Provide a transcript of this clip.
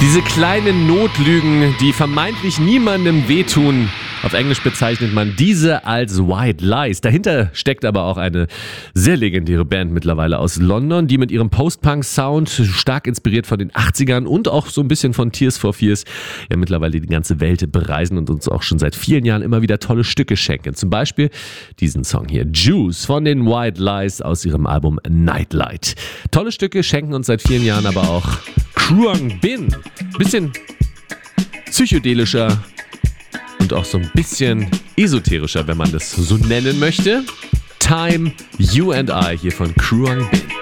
Diese kleinen Notlügen, die vermeintlich niemandem wehtun. Auf Englisch bezeichnet man diese als White Lies. Dahinter steckt aber auch eine sehr legendäre Band mittlerweile aus London, die mit ihrem Post-Punk-Sound, stark inspiriert von den 80ern und auch so ein bisschen von Tears for Fears, ja mittlerweile die ganze Welt bereisen und uns auch schon seit vielen Jahren immer wieder tolle Stücke schenken. Zum Beispiel diesen Song hier, Juice von den White Lies aus ihrem Album Nightlight. Tolle Stücke schenken uns seit vielen Jahren aber auch Kruang Bin. Bisschen psychedelischer und auch so ein bisschen esoterischer, wenn man das so nennen möchte. Time, You and I hier von Kruang Bin.